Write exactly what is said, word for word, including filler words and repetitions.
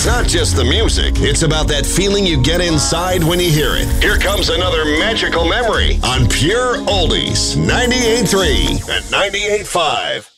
It's not just the music. It's about that feeling you get inside when you hear it. Here comes another magical memory on Pure Oldies, ninety-eight point three and ninety-eight point five.